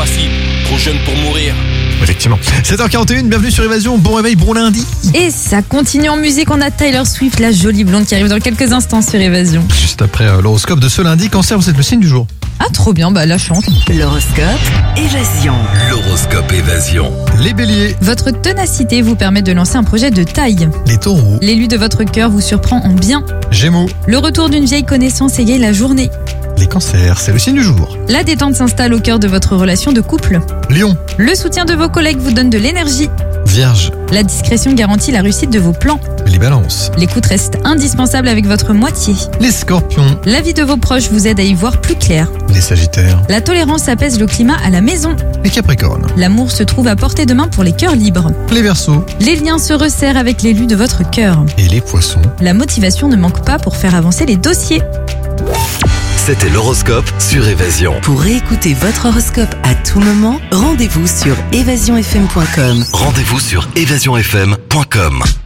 facile, trop jeune pour mourir. Effectivement. 7h41, bienvenue sur Évasion, bon réveil, bon lundi. Et ça continue en musique, on a Taylor Swift, la jolie blonde qui arrive dans quelques instants sur Évasion. Juste après l'horoscope de ce lundi, Cancer, vous êtes le signe du jour. Ah trop bien, bah la chance. L'horoscope Évasion. L'horoscope Évasion. Les béliers, Votre ténacité vous permet de lancer un projet de taille. les taureaux, L'élu de votre cœur vous surprend en bien. gémeaux, Le retour d'une vieille connaissance égaye la journée. les cancers, c'est le signe du jour. La détente s'installe au cœur de votre relation de couple. Lion, Le soutien de vos collègues vous donne de l'énergie. vierge, La discrétion garantit la réussite de vos plans. les balances, L'écoute reste indispensable avec votre moitié. les scorpions, La vie de vos proches vous aide à y voir plus clair. les sagittaires, La tolérance apaise le climat à la maison. les capricornes, L'amour se trouve à portée de main pour les cœurs libres. les verseaux Les liens se resserrent avec l'élu de votre cœur. et les poissons. La motivation ne manque pas pour faire avancer les dossiers. C'était l'horoscope sur Évasion. Pour réécouter votre horoscope à tout moment, rendez-vous sur évasionfm.com. Rendez-vous sur évasionfm.com.